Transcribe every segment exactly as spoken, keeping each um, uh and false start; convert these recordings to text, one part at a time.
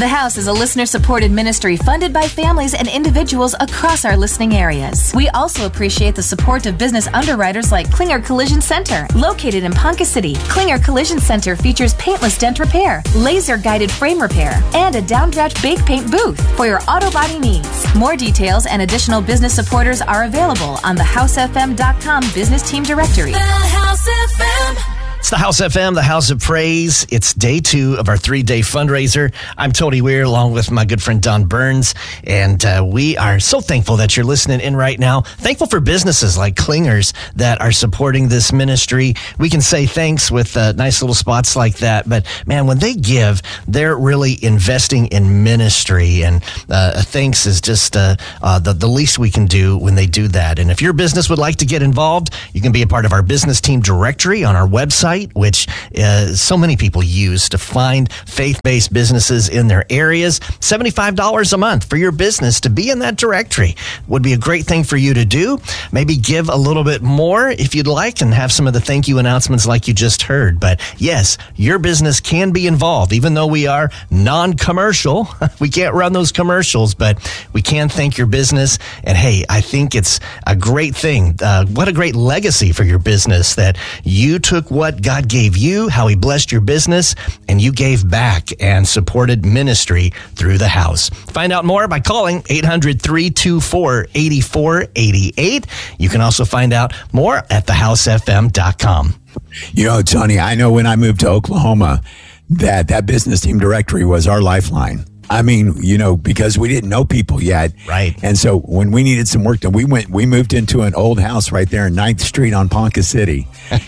The House is a listener-supported ministry funded by families and individuals across our listening areas. We also appreciate the support of business underwriters like Klinger Collision Center. Located in Ponca City, Klinger Collision Center features paintless dent repair, laser-guided frame repair, and a downdraft bake paint booth for your auto body needs. More details and additional business supporters are available on the house f m dot com business team directory. The House F M. It's the House F M, the House of Praise. It's day two of our three-day fundraiser. I'm Tony Weir, along with my good friend Don Burns, and uh, we are so thankful that you're listening in right now. Thankful for businesses like Klingers that are supporting this ministry. We can say thanks with uh, nice little spots like that, but man, when they give, they're really investing in ministry, and uh, thanks is just uh, uh, the, the least we can do when they do that. And if your business would like to get involved, you can be a part of our business team directory on our website, which uh, so many people use to find faith-based businesses in their areas. seventy-five dollars a month for your business to be in that directory would be a great thing for you to do. Maybe give a little bit more if you'd like and have some of the thank you announcements like you just heard. But yes, your business can be involved, even though we are non-commercial. We can't run those commercials, but we can thank your business. And hey, I think it's a great thing. Uh, what a great legacy for your business that you took what God gave you, how he blessed your business, and you gave back and supported ministry through the house. Find out more by calling eight hundred, three two four, eight four eight eight. You can also find out more at the house f m dot com. You know, Tony, I know when I moved to Oklahoma that that business team directory was our lifeline. I mean, you know, because we didn't know people yet. Right. And so when we needed some work done, we went, we moved into an old house right there in ninth Street on Ponca City.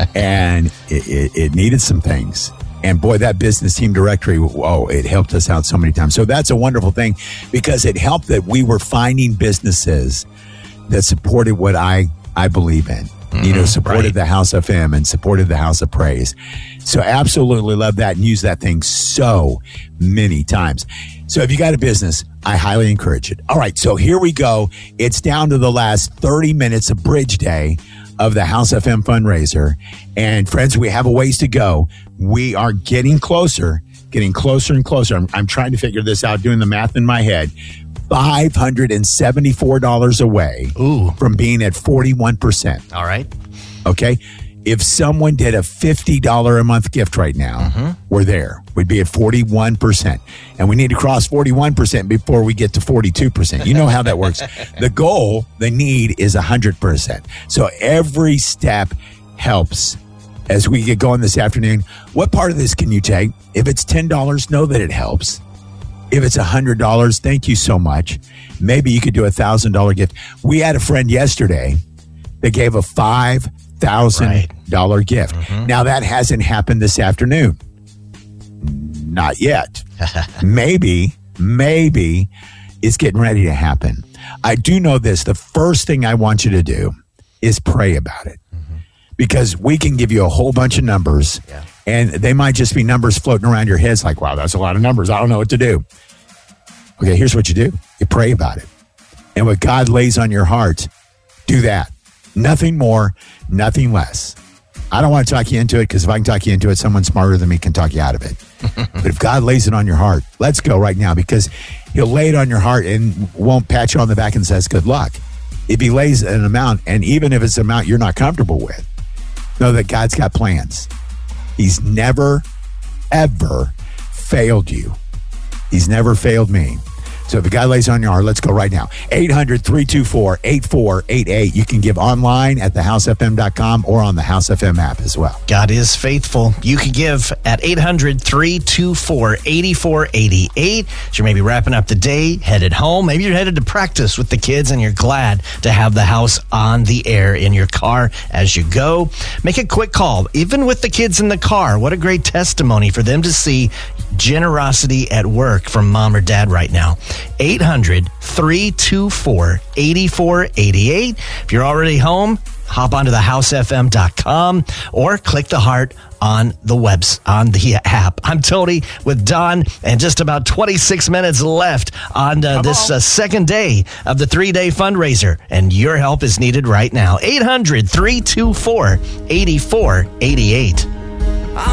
And it, it, it needed some things. And boy, that business team directory, whoa, it helped us out so many times. So that's a wonderful thing because it helped that we were finding businesses that supported what I, I believe in. You know, supported right. the House F M and supported the House of Praise. So absolutely love that and use that thing so many times. So if you got a business, I highly encourage it. All right, so here we go. It's down to the last thirty minutes of Bridge Day of the House F M fundraiser. And friends, we have a ways to go. We are getting closer, getting closer and closer. I'm, I'm trying to figure this out, doing the math in my head. five hundred seventy-four dollars away Ooh. from being at forty-one percent. All right. Okay. If someone did a fifty dollars a month gift right now, mm-hmm. we're there. We'd be at forty-one percent. And we need to cross forty-one percent before we get to forty-two percent. You know how that works. The goal, the need is one hundred percent. So every step helps. As we get going this afternoon, what part of this can you take? If it's ten dollars, know that it helps. If it's one hundred dollars, thank you so much. Maybe you could do a one thousand dollars gift. We had a friend yesterday that gave a five thousand dollars right. gift. Mm-hmm. Now, that hasn't happened this afternoon. Not yet. maybe, maybe it's getting ready to happen. I do know this. The first thing I want you to do is pray about it. Mm-hmm. Because we can give you a whole bunch of numbers, yeah. and they might just be numbers floating around your heads like, wow, that's a lot of numbers. I don't know what to do. Okay, here's what you do. You pray about it. And what God lays on your heart, do that. Nothing more, nothing less. I don't want to talk you into it because if I can talk you into it, someone smarter than me can talk you out of it. But if God lays it on your heart, let's go right now because he'll lay it on your heart and won't pat you on the back and says, good luck. If he lays an amount, and even if it's an amount you're not comfortable with, know that God's got plans. He's never, ever failed you. He's never failed me. So if a guy lays on your heart, let's go right now. eight hundred, three two four, eight four eight eight. You can give online at the house f m dot com or on the House F M app as well. God is faithful. You can give at eight hundred, three two four, eight four eight eight. So you're maybe wrapping up the day, headed home. Maybe you're headed to practice with the kids and you're glad to have the house on the air in your car as you go. Make a quick call, even with the kids in the car. What a great testimony for them to see generosity at work from mom or dad right now. eight hundred, three two four, eight four eight eight. If you're already home, hop onto the house f m dot com or click the heart on the webs on the app. I'm Tony with Don, and just about twenty-six minutes left on uh, this uh, second day of the three-day fundraiser, and your help is needed right now. eight hundred, three two four, eight four eight eight.